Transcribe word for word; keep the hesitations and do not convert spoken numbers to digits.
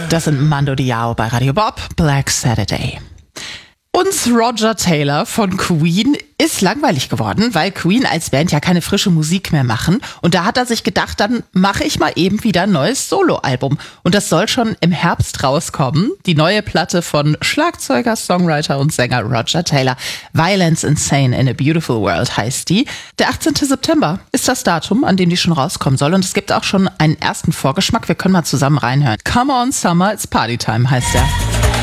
Das sind Mando Diao bei Radio Bob, Black Saturday. Uns Roger Taylor von Queen ist langweilig geworden, weil Queen als Band ja keine frische Musik mehr machen. Und da hat er sich gedacht, dann mache ich mal eben wieder ein neues Soloalbum. Und das soll schon im Herbst rauskommen. Die neue Platte von Schlagzeuger, Songwriter und Sänger Roger Taylor. Violence Insane in a Beautiful World heißt die. Der achtzehnten September ist das Datum, an dem die schon rauskommen soll. Und es gibt auch schon einen ersten Vorgeschmack. Wir können mal zusammen reinhören. Come on Summer, it's Party Time heißt der.